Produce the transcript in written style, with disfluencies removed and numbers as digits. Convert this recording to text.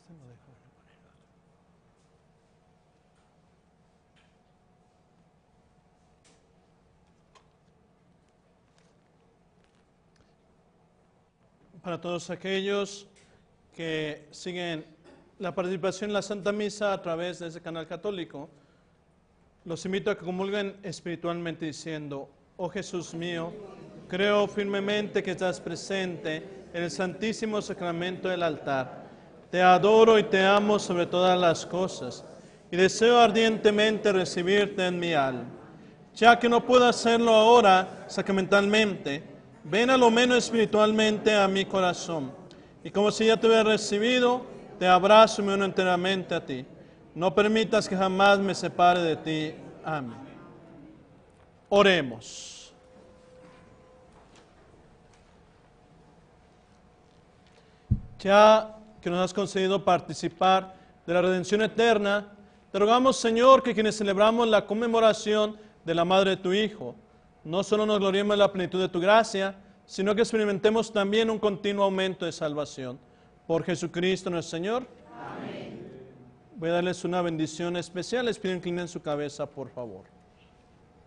Para todos aquellos que siguen la participación en la Santa Misa a través de ese canal católico, los invito a que comulguen espiritualmente diciendo: oh Jesús mío, creo firmemente que estás presente en el Santísimo Sacramento del altar. Te adoro y te amo sobre todas las cosas, y deseo ardientemente recibirte en mi alma. Ya que no puedo hacerlo ahora sacramentalmente, ven a lo menos espiritualmente a mi corazón, y como si ya te hubiera recibido, te abrazo y me uno enteramente a ti. No permitas que jamás me separe de ti. Amén. Oremos. Ya que nos has concedido participar de la redención eterna, te rogamos, Señor, que quienes celebramos la conmemoración de la Madre de tu Hijo, no solo nos gloriemos en la plenitud de tu gracia, sino que experimentemos también un continuo aumento de salvación. Por Jesucristo nuestro Señor. Amén. Voy a darles una bendición especial. Les pido inclinen su cabeza, por favor.